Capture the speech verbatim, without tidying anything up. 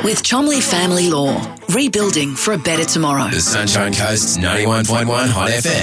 with Chomley Family Law. Rebuilding for a better tomorrow. The Sunshine Coast ninety-one point one Hot F M.